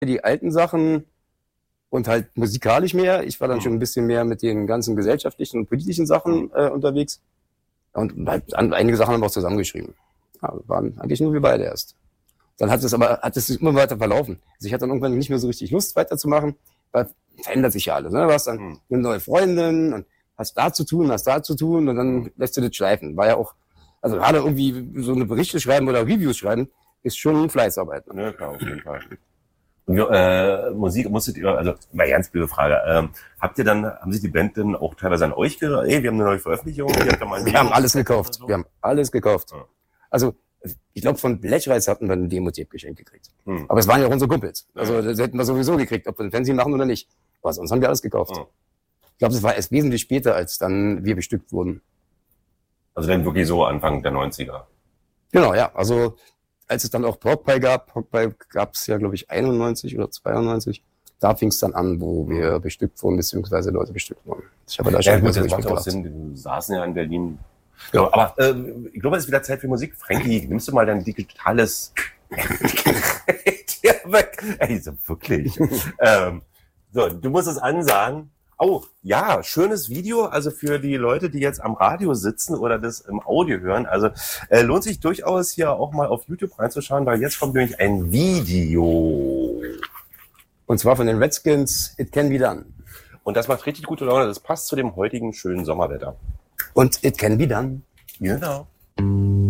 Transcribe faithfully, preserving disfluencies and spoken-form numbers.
die alten Sachen und halt musikalisch mehr. Ich war dann schon ein bisschen mehr mit den ganzen gesellschaftlichen und politischen Sachen äh, unterwegs. Und halt einige Sachen haben wir auch zusammengeschrieben. Ja, waren eigentlich nur wir beide erst. Dann hat es aber, hat es sich immer weiter verlaufen. Also ich hatte dann irgendwann nicht mehr so richtig Lust weiterzumachen, weil verändert sich ja alles. Ne? Du hast dann Hm. eine neue Freundin und hast da zu tun, hast da zu tun und dann lässt du das schleifen. War ja auch, also gerade irgendwie so eine Berichte schreiben oder Reviews schreiben, ist schon Fleißarbeit. Ne? Ja, klar, auf jeden Fall. Und, äh, Musik musstet ihr, also, mal ganz blöde Frage, ähm, habt ihr dann, haben sich die Band denn auch teilweise an euch gedacht, ey, wir haben eine neue Veröffentlichung, ihr habt da mal ein Wir haben alles gekauft. so? Wir haben alles gekauft. Ja. Also, ich glaube, von Blechreis hatten wir ein Demo-Tape geschenkt gekriegt. Hm. Aber es waren ja auch unsere Kumpels. Also, Ja. das hätten wir sowieso gekriegt, ob wir ein Fernsehen machen oder nicht. Aber sonst haben wir alles gekauft. Ja. Ich glaube, es war erst wesentlich später, als dann wir bestückt wurden. Also dann wirklich so Anfang der neunziger. Genau, ja. Also, als es dann auch Porkpie gab, Porkpie gab es ja, glaube ich, einundneunzig oder zweiundneunzig. Da fing es dann an, wo wir bestückt wurden, beziehungsweise Leute bestückt wurden. Ich habe da Ja, schon gut, ganz das ruhig macht auch mitgedacht. Sinn, wir saßen ja in Berlin. Ja, aber äh, ich glaube, es ist wieder Zeit für Musik. Frankie, nimmst du mal dein digitales Gerät hier weg? Ey, so wirklich. ähm, so, du musst es ansagen. Oh, ja, schönes Video, also für die Leute, die jetzt am Radio sitzen oder das im Audio hören. Also äh, lohnt sich durchaus hier auch mal auf YouTube reinzuschauen, weil jetzt kommt nämlich ein Video. Und zwar von den Redskins, It Can Be Done. Und das macht richtig gute Laune, das passt zu dem heutigen schönen Sommerwetter. Und It Can Be Done. Genau.